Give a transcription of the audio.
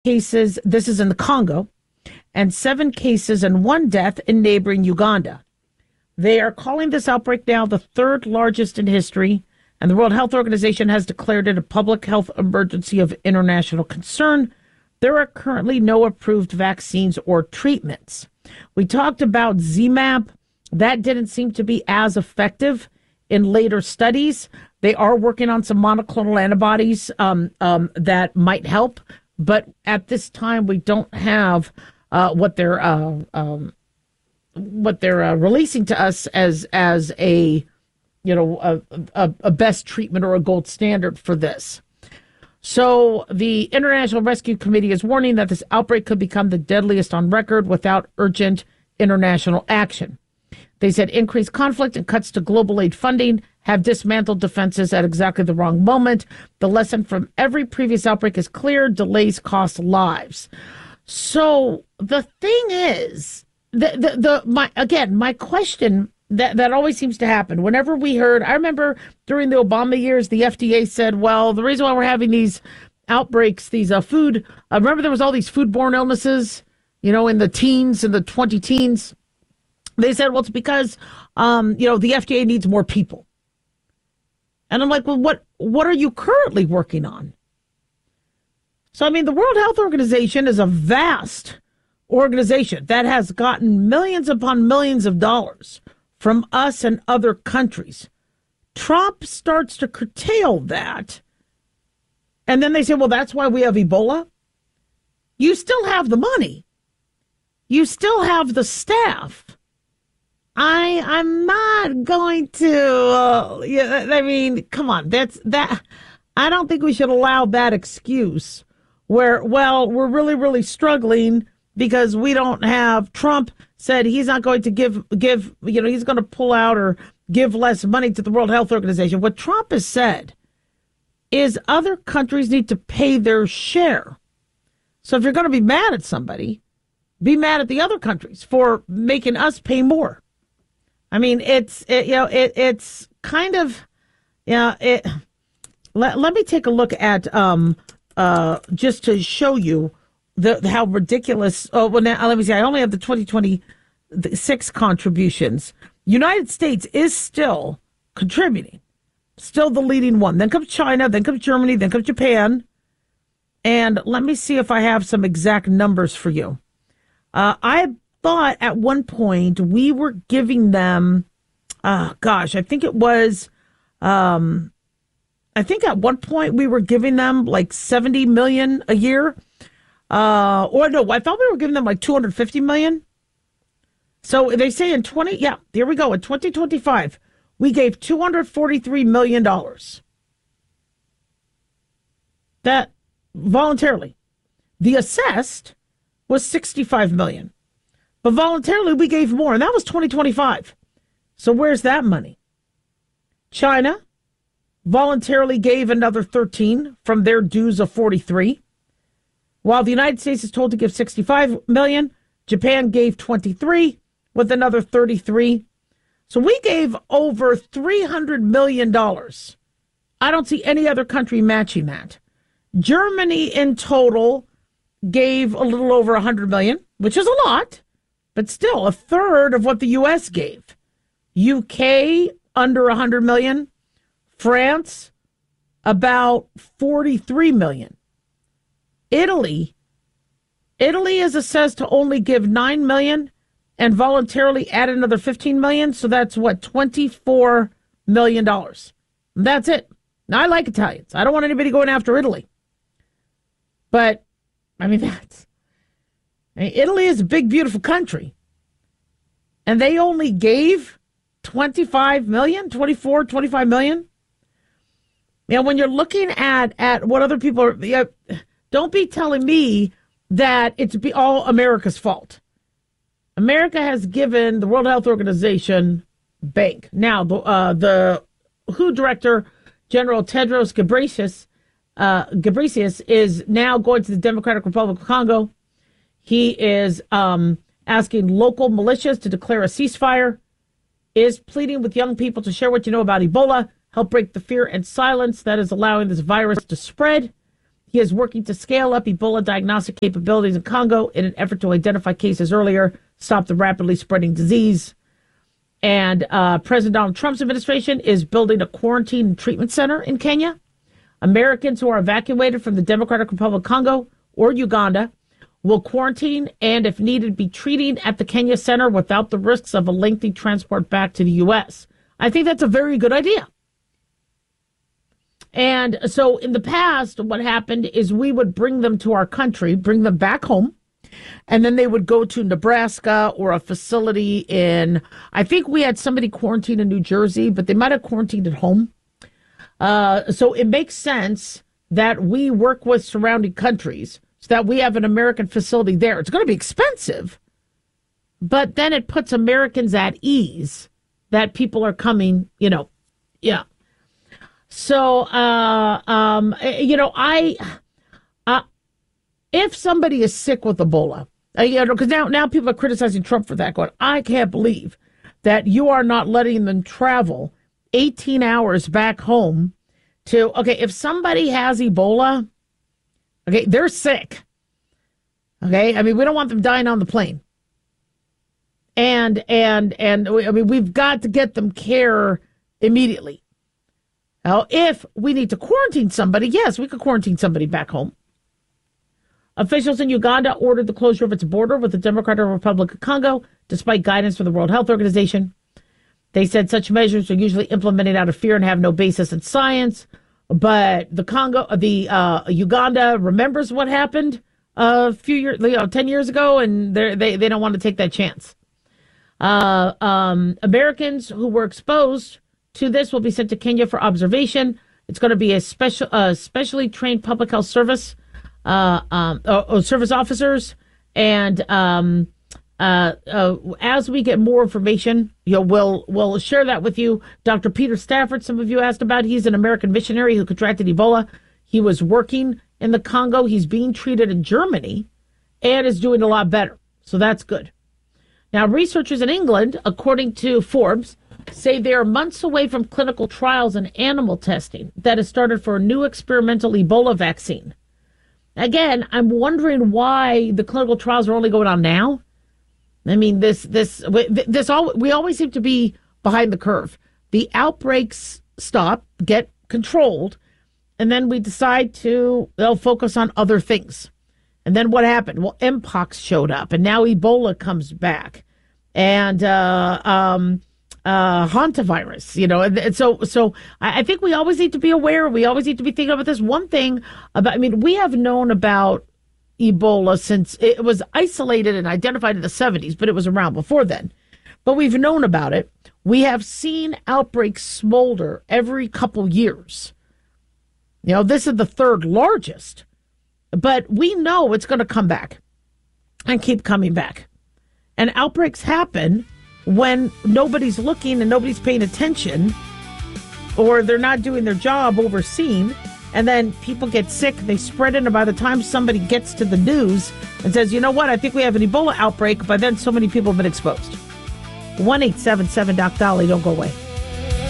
cases, this is in the Congo, and 7 cases and 1 death in neighboring Uganda. They are calling this outbreak now the 3rd largest in history, and the World Health Organization has declared it a public health emergency of international concern. There are currently no approved vaccines or treatments. We talked about ZMapp. That didn't seem to be as effective in later studies. They are working on some monoclonal antibodies that might help, but at this time we don't have what they're releasing to us as a best treatment or a gold standard for this. So the International Rescue Committee is warning that this outbreak could become the deadliest on record without urgent international action. They said increased conflict and cuts to global aid funding have dismantled defenses at exactly the wrong moment. The lesson from every previous outbreak is clear: delays cost lives. So the thing is, my question that always seems to happen whenever we heard, I remember during the Obama years, the FDA said, well, the reason why we're having these outbreaks, these remember there was all these foodborne illnesses, in the teens, in the 20 teens. They said, well, it's because, the FDA needs more people. And I'm like, well, what are you currently working on? So, the World Health Organization is a vast organization that has gotten millions upon millions of dollars from us and other countries. Trump starts to curtail that. And then they say, well, that's why we have Ebola. You still have the money. You still have the staff. I'm not going to, come on. That. I don't think we should allow that excuse where, well, we're really, really struggling because we don't have. Trump said he's not going to give, he's going to pull out or give less money to the World Health Organization. What Trump has said is other countries need to pay their share. So if you're going to be mad at somebody, be mad at the other countries for making us pay more. It's kind of, let me take a look at, just to show you how ridiculous. Oh, well, now let me see. I only have the 2026 contributions. United States is still contributing, still the leading one. Then comes China, then comes Germany, then comes Japan. And let me see if I have some exact numbers for you. I thought at one point we were giving them, I think it was, I think at one point we were giving them like 70 million a year. Or no, I thought we were giving them like 250 million. So they say in here we go. In 2025, we gave $243 million. That voluntarily. The assessed was 65 million. But voluntarily, we gave more, and that was 2025. So where's that money? China voluntarily gave another 13 from their dues of 43. While the United States is told to give 65 million, Japan gave 23 with another 33. So we gave over $300 million. I don't see any other country matching that. Germany in total gave a little over 100 million, which is a lot. But still, a third of what the U.S. gave. UK, under 100 million. France, about 43 million. Italy is assessed to only give 9 million and voluntarily add another 15 million. So that's what, $24 million. That's it. Now, I like Italians. I don't want anybody going after Italy. But, Italy is a big, beautiful country. And they only gave 25 million. When you're looking at what other people are, don't be telling me that it's all America's fault. America has given the World Health Organization bank. Now, the WHO Director General Tedros Ghebreyesus is now going to the Democratic Republic of Congo. He is asking local militias to declare a ceasefire, is pleading with young people to share what you know about Ebola, help break the fear and silence that is allowing this virus to spread. He is working to scale up Ebola diagnostic capabilities in Congo in an effort to identify cases earlier, stop the rapidly spreading disease. And President Donald Trump's administration is building a quarantine and treatment center in Kenya. Americans who are evacuated from the Democratic Republic of Congo or Uganda will quarantine and, if needed, be treated at the Kenya Center without the risks of a lengthy transport back to the U.S. I think that's a very good idea. And so in the past, what happened is we would bring them to our country, bring them back home, and then they would go to Nebraska or a facility in, I think we had somebody quarantined in New Jersey, but they might have quarantined at home. So it makes sense that we work with surrounding countries so that we have an American facility there. It's going to be expensive, but then it puts Americans at ease that people are coming, yeah. So, if somebody is sick with Ebola, because now people are criticizing Trump for that, going, I can't believe that you are not letting them travel 18 hours back home if somebody has Ebola, okay, they're sick. Okay. I mean, we don't want them dying on the plane. And we've got to get them care immediately. Now, if we need to quarantine somebody, yes, we could quarantine somebody back home. Officials in Uganda ordered the closure of its border with the Democratic Republic of Congo, despite guidance from the World Health Organization. They said such measures are usually implemented out of fear and have no basis in science. But Uganda remembers what happened a few years, 10 years ago, and they don't want to take that chance. Americans who were exposed to this will be sent to Kenya for observation. It's going to be a specially trained public health service, service officers. And as we get more information, we'll share that with you. Dr. Peter Stafford, some of you asked about, he's an American missionary who contracted Ebola. He was working in the Congo. He's being treated in Germany and is doing a lot better. So that's good. Now, researchers in England, according to Forbes, say they are months away from clinical trials and animal testing that has started for a new experimental Ebola vaccine. Again, I'm wondering why the clinical trials are only going on now. I mean, we always seem to be behind the curve. The outbreaks stop, get controlled, and then we decide they'll focus on other things. And then what happened? Well, Mpox showed up, and now Ebola comes back, and hantavirus, and so I think we always need to be aware. We always need to be thinking about this. One thing we have known about Ebola since it was isolated and identified in the 70s, but it was around before then. But we've known about it. We have seen outbreaks smolder every couple years. This is the third largest, but we know it's going to come back and keep coming back. And outbreaks happen when nobody's looking and nobody's paying attention, or they're not doing their job overseeing, and then people get sick, they spread it, and by the time somebody gets to the news and says, you know what, I think we have an Ebola outbreak, by then so many people have been exposed. 1-877-Doc Dolly, don't go away.